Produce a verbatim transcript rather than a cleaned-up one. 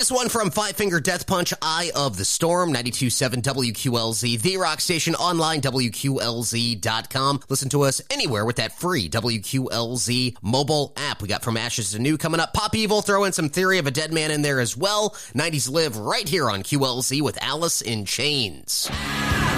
This one from Five Finger Death Punch, Eye of the Storm, ninety-two point seven W Q L Z, The Rock Station, online, W Q L Z dot com. Listen to us anywhere with that free W Q L Z mobile app. We got From Ashes to New coming up. Pop Evil, throw in some Theory of a Dead Man in there as well. nineties Live right here on Q L Z with Alice in Chains.